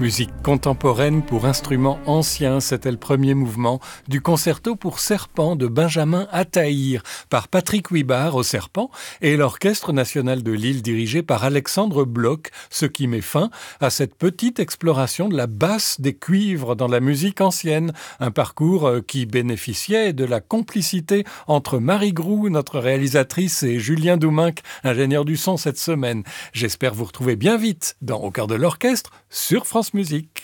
Musique contemporaine pour instruments anciens, c'était le premier mouvement du concerto pour serpent de Benjamin Attahir par Patrick Huybard au serpent et l'Orchestre national de Lille dirigé par Alexandre Bloch, ce qui met fin à cette petite exploration de la basse des cuivres dans la musique ancienne, un parcours qui bénéficiait de la complicité entre Marie Groux, notre réalisatrice, et Julien Douminc, ingénieur du son cette semaine. J'espère vous retrouver bien vite dans Au cœur de l'orchestre sur France Musique.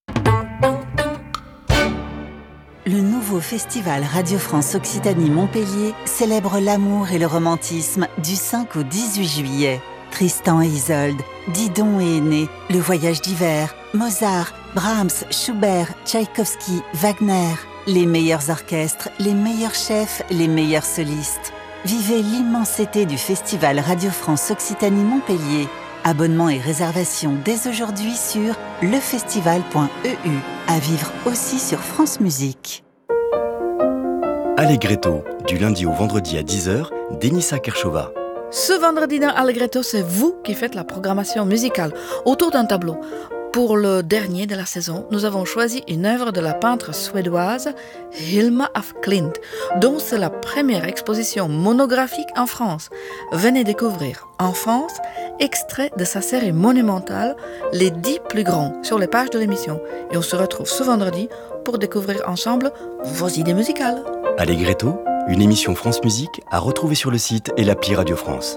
Le nouveau festival Radio France Occitanie-Montpellier célèbre l'amour et le romantisme du 5 au 18 juillet. Tristan et Isolde, Didon et Aîné, Le Voyage d'hiver, Mozart, Brahms, Schubert, Tchaïkovski, Wagner. Les meilleurs orchestres, les meilleurs chefs, les meilleurs solistes. Vivez l'immensité du festival Radio France Occitanie-Montpellier. Abonnements et réservations dès aujourd'hui sur lefestival.eu. À vivre aussi sur France Musique. Allegretto, du lundi au vendredi à 10h, Denissa Kershova. Ce vendredi dans Allegretto, c'est vous qui faites la programmation musicale autour d'un tableau. Pour le dernier de la saison, nous avons choisi une œuvre de la peintre suédoise Hilma af Klint, dont c'est la première exposition monographique en France. Venez découvrir en France, extrait de sa série monumentale Les 10 plus grands sur les pages de l'émission. Et on se retrouve ce vendredi pour découvrir ensemble vos idées musicales. Allegretto, une émission France Musique à retrouver sur le site et l'appli Radio France.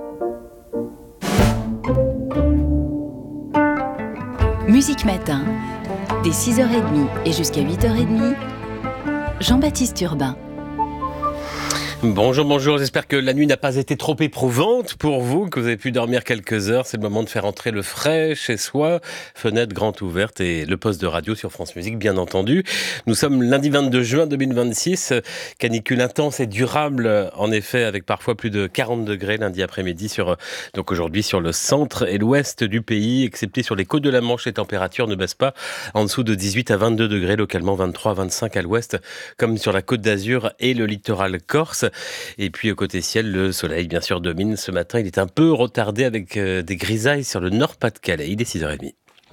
Musique Matin, dès 6h30 et jusqu'à 8h30, Jean-Baptiste Urbain. Bonjour, j'espère que la nuit n'a pas été trop éprouvante pour vous, que vous avez pu dormir quelques heures. C'est le moment de faire entrer le frais chez soi, fenêtre grande ouverte et le poste de radio sur France Musique, bien entendu. Nous sommes lundi 22 juin 2026, canicule intense et durable, en effet, avec parfois plus de 40 degrés lundi après-midi, donc aujourd'hui sur le centre et l'ouest du pays, excepté sur les côtes de la Manche, les températures ne baissent pas en dessous de 18 à 22 degrés, localement 23 à 25 à l'ouest, comme sur la côte d'Azur et le littoral corse. Et puis, côté ciel, le soleil, bien sûr, domine. Ce matin, il est un peu retardé avec des grisailles sur le Nord-Pas-de-Calais. Il est 6h30.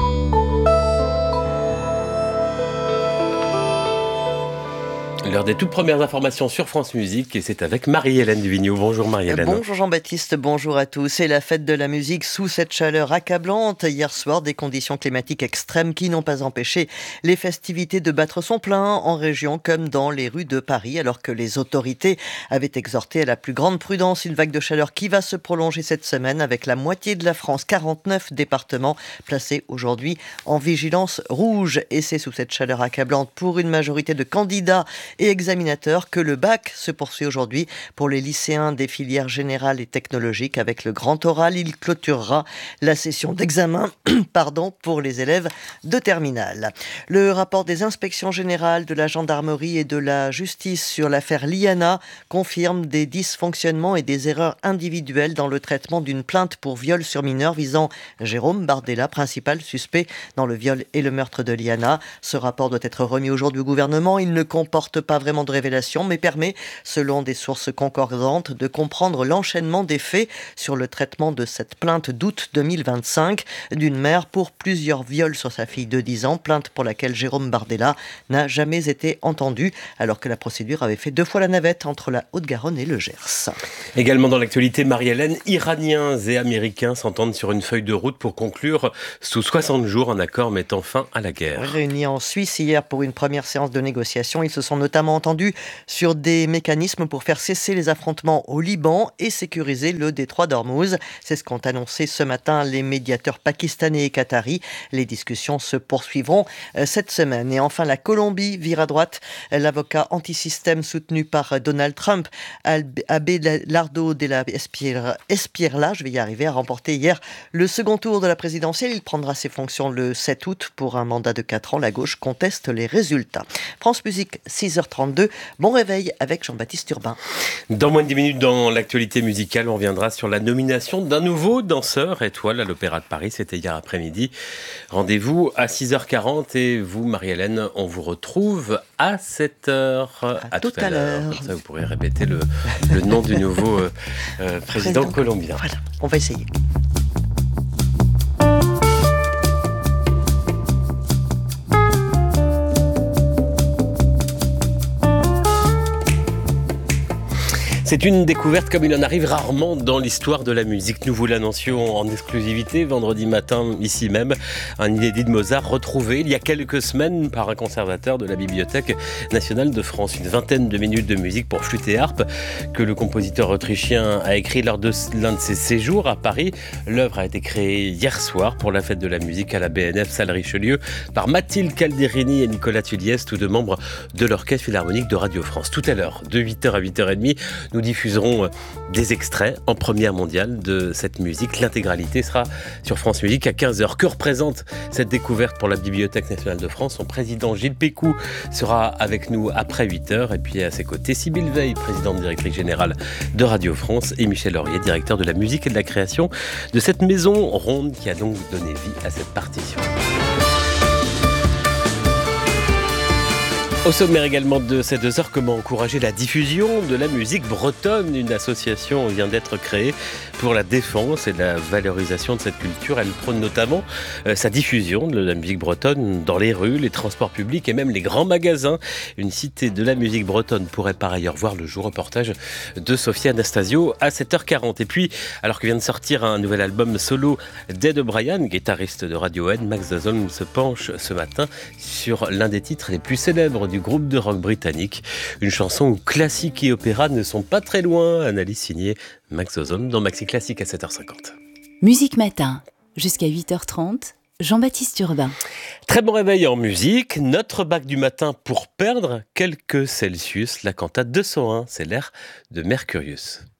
L'heure des toutes premières informations sur France Musique et c'est avec Marie-Hélène Duvigneau. Bonjour Marie-Hélène. Bonjour Jean-Baptiste, bonjour à tous. C'est la fête de la musique sous cette chaleur accablante. Hier soir, des conditions climatiques extrêmes qui n'ont pas empêché les festivités de battre son plein en région comme dans les rues de Paris, alors que les autorités avaient exhorté à la plus grande prudence. Une vague de chaleur qui va se prolonger cette semaine avec la moitié de la France, 49 départements placés aujourd'hui en vigilance rouge. Et c'est sous cette chaleur accablante pour une majorité de candidats et examinateurs que le bac se poursuit aujourd'hui pour les lycéens des filières générales et technologiques. Avec le grand oral, il clôturera la session d'examen pour les élèves de terminale. Le rapport des inspections générales de la gendarmerie et de la justice sur l'affaire Liana confirme des dysfonctionnements et des erreurs individuelles dans le traitement d'une plainte pour viol sur mineur visant Jérôme Bardella, principal suspect dans le viol et le meurtre de Liana. Ce rapport doit être remis aujourd'hui au gouvernement. Il ne comporte pas vraiment de révélations, mais permet, selon des sources concordantes, de comprendre l'enchaînement des faits sur le traitement de cette plainte d'août 2025 d'une mère pour plusieurs viols sur sa fille de 10 ans, plainte pour laquelle Jérôme Bardella n'a jamais été entendu, alors que la procédure avait fait 2 fois la navette entre la Haute-Garonne et le Gers. Également dans l'actualité, Marie-Hélène, Iraniens et Américains s'entendent sur une feuille de route pour conclure sous 60 jours un accord mettant fin à la guerre. Réunis en Suisse hier pour une première séance de négociation, ils se sont notamment entendus sur des mécanismes pour faire cesser les affrontements au Liban et sécuriser le détroit d'Ormuz. C'est ce qu'ont annoncé ce matin les médiateurs pakistanais et qataris. Les discussions se poursuivront cette semaine. Et enfin, la Colombie vire à droite. L'avocat anti-système soutenu par Donald Trump, Abelardo de la Espriella, a remporté hier le second tour de la présidentielle. Il prendra ses fonctions le 7 août pour un mandat de 4 ans. La gauche conteste les résultats. France Musique, 6h32. Bon réveil avec Jean-Baptiste Urbain. Dans moins de 10 minutes, dans l'actualité musicale, on reviendra sur la nomination d'un nouveau danseur étoile à l'Opéra de Paris. C'était hier après-midi. Rendez-vous à 6h40 et vous, Marie-Hélène, on vous retrouve à 7h. À tout à l'heure. Comme ça, vous pourrez répéter le nom du nouveau président colombien. Voilà, on va essayer. C'est une découverte comme il en arrive rarement dans l'histoire de la musique. Nous vous l'annoncions en exclusivité vendredi matin, ici même. Un inédit de Mozart retrouvé il y a quelques semaines par un conservateur de la Bibliothèque nationale de France. Une vingtaine de minutes de musique pour flûte et harpe que le compositeur autrichien a écrit lors de l'un de ses séjours à Paris. L'œuvre a été créée hier soir pour la fête de la musique à la BNF salle Richelieu par Mathilde Calderini et Nicolas Tulliès, tous deux membres de l'Orchestre Philharmonique de Radio France. Tout à l'heure, de 8h à 8h30, nous diffuserons des extraits en première mondiale de cette musique. L'intégralité sera sur France Musique à 15h. Que représente cette découverte pour la Bibliothèque nationale de France? Son président Gilles Pécou sera avec nous après 8h. Et puis à ses côtés, Sybille Veil, présidente directrice générale de Radio France, et Michel Laurier, directeur de la musique et de la création de cette maison ronde qui a donc donné vie à cette partition. Au sommaire également de ces 2 heures, comment encourager la diffusion de la musique bretonne. Une association vient d'être créée pour la défense et la valorisation de cette culture. Elle prône notamment sa diffusion de la musique bretonne dans les rues, les transports publics et même les grands magasins. Une cité de la musique bretonne pourrait par ailleurs voir le jour. Reportage de Sophia Anastasio à 7h40. Et puis, alors que vient de sortir un nouvel album solo d'Ed O'Brien, guitariste de Radiohead, Max Dazon se penche ce matin sur l'un des titres les plus célèbres du groupe de rock britannique. Une chanson où classique et opéra ne sont pas très loin. Analyse signée Max Ozone dans Maxi Classique à 7h50. Musique Matin, jusqu'à 8h30, Jean-Baptiste Urbain. Très bon réveil en musique. Notre bac du matin pour perdre quelques Celsius. La cantate 201, c'est l'air de Mercurius.